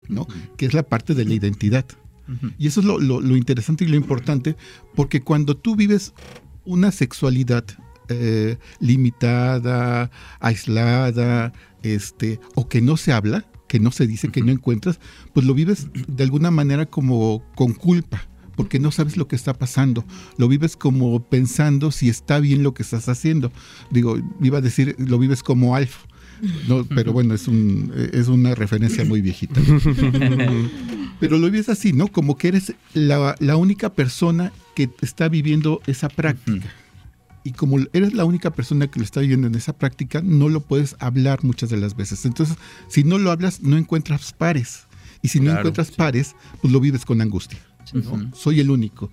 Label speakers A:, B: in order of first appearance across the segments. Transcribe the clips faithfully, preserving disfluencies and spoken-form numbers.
A: ¿no? Uh-huh. Que es la parte de la identidad. Uh-huh. Y eso es lo, lo, lo interesante y lo importante, porque cuando tú vives una sexualidad eh, limitada, aislada, este, o que no se habla, que no se dice, uh-huh. que no encuentras, pues lo vives de alguna manera como con culpa, porque no sabes lo que está pasando. Lo vives como pensando si está bien lo que estás haciendo. Digo, iba a decir, lo vives como Alf, ¿no? Pero bueno, es un es una referencia muy viejita. Pero lo vives así, ¿no? Como que eres la, la única persona que está viviendo esa práctica. Y como eres la única persona que lo está viviendo en esa práctica, no lo puedes hablar muchas de las veces. Entonces, si no lo hablas, no encuentras pares. Y si
B: claro,
A: no encuentras
B: sí.
A: pares, pues lo vives con angustia, ¿no? Uh-huh. Soy el único.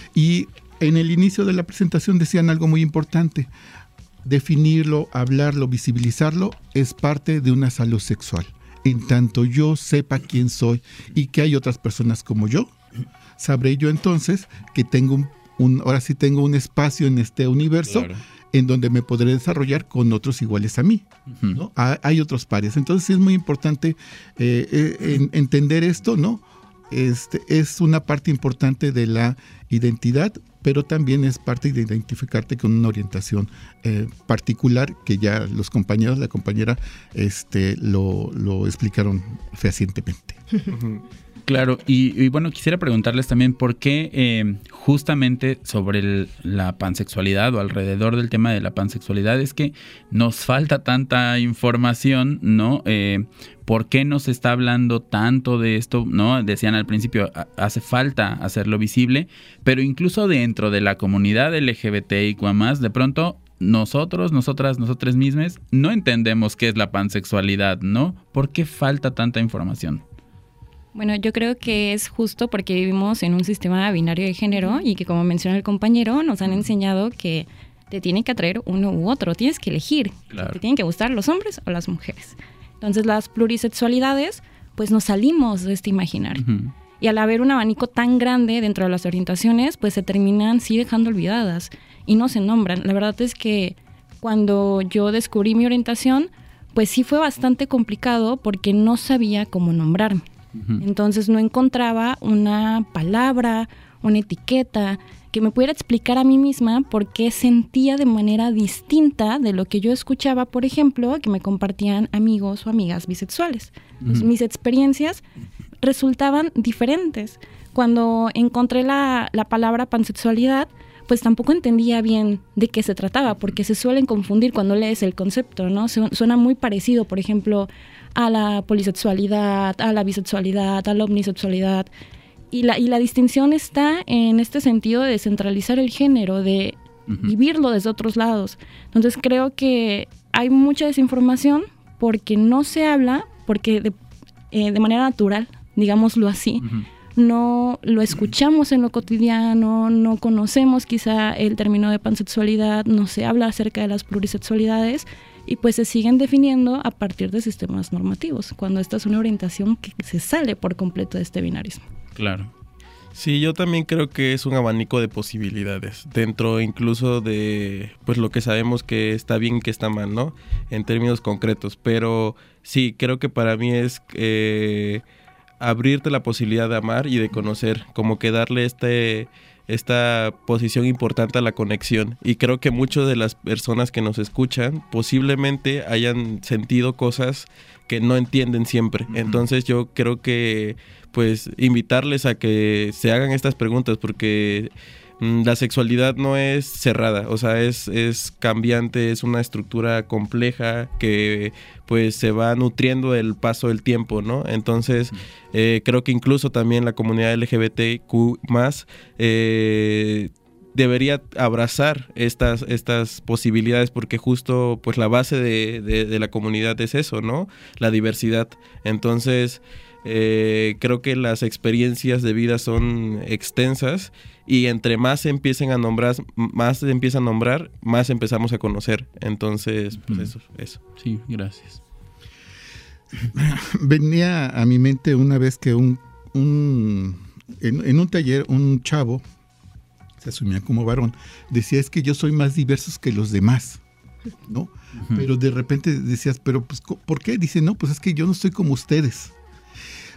A: Y en el inicio de la presentación decían algo muy importante. Definirlo, hablarlo, visibilizarlo es parte de una salud sexual. En tanto yo sepa quién soy y que hay otras personas como yo, sabré yo entonces que tengo un, un ahora sí tengo un espacio en este universo, claro, en donde me podré desarrollar con otros iguales a mí, uh-huh. ¿no? Hay, hay otros pares. Entonces sí es muy importante eh, eh, en, entender esto, ¿no? Este, es una parte importante de la identidad, pero también es parte de identificarte con una orientación eh, particular que ya los compañeros, la compañera, este, lo, lo explicaron fehacientemente.
B: Claro, y, y bueno, quisiera preguntarles también por qué eh, justamente sobre el, la pansexualidad o alrededor del tema de la pansexualidad es que nos falta tanta información, ¿no? Eh, ¿Por qué nos está hablando tanto de esto? ¿No? Decían al principio, hace falta hacerlo visible, pero incluso dentro de la comunidad L G B T I Q más, de pronto nosotros, nosotras, nosotros mismos no entendemos qué es la pansexualidad, ¿no? ¿Por qué falta tanta información?
C: Bueno, yo creo que es justo porque vivimos en un sistema binario de género y que, como menciona el compañero, nos han enseñado que te tiene que atraer uno u otro, tienes que elegir, claro, te tienen que gustar los hombres o las mujeres. Entonces las plurisexualidades, pues nos salimos de este imaginar. Uh-huh. Y al haber un abanico tan grande dentro de las orientaciones, pues se terminan sí dejando olvidadas y no se nombran. La verdad es que cuando yo descubrí mi orientación, pues sí fue bastante complicado porque no sabía cómo nombrarme. Entonces no encontraba una palabra, una etiqueta que me pudiera explicar a mí misma por qué sentía de manera distinta de lo que yo escuchaba, por ejemplo, que me compartían amigos o amigas bisexuales. Entonces, uh-huh. mis experiencias resultaban diferentes. Cuando encontré la, la palabra pansexualidad, pues tampoco entendía bien de qué se trataba, porque se suelen confundir cuando lees el concepto, ¿no? Suena muy parecido, por ejemplo, a la polisexualidad, a la bisexualidad, a la omnisexualidad. Y la, y la distinción está en este sentido de centralizar el género, de uh-huh. vivirlo desde otros lados. Entonces creo que hay mucha desinformación porque no se habla, porque de, eh, de manera natural, digámoslo así, uh-huh. no lo escuchamos en lo cotidiano, no conocemos quizá el término de pansexualidad, no se habla acerca de las plurisexualidades y pues se siguen definiendo a partir de sistemas normativos, cuando esta es una orientación que se sale por completo de este binarismo.
B: Claro.
D: Sí, yo también creo que es un abanico de posibilidades, dentro incluso de pues lo que sabemos que está bien y que está mal, ¿no? En términos concretos, pero sí, creo que para mí es eh, abrirte la posibilidad de amar y de conocer, como que darle este... esta posición importante a la conexión, y creo que muchas de las personas que nos escuchan posiblemente hayan sentido cosas que no entienden siempre. Uh-huh. Entonces yo creo que pues invitarles a que se hagan estas preguntas, porque mmm, la sexualidad no es cerrada, o sea, es, es cambiante, es una estructura compleja que pues se va nutriendo el paso del tiempo, ¿no? Entonces uh-huh. eh, creo que incluso también la comunidad L G B T I Q más, eh, debería abrazar estas, estas posibilidades, porque justo pues la base de, de, de la comunidad es eso, ¿no? La diversidad. Entonces eh, creo que las experiencias de vida son extensas, y entre más se empiecen a nombrar, más se empieza a nombrar, más empezamos a conocer. Entonces, pues eso, eso.
B: Sí, gracias.
A: Venía a mi mente una vez que un, un en, en un taller un chavo, se asumía como varón, decía, es que yo soy más diverso que los demás, ¿no? Uh-huh. Pero de repente decías, pero pues, ¿por qué? Dice, no, pues es que yo no soy como ustedes.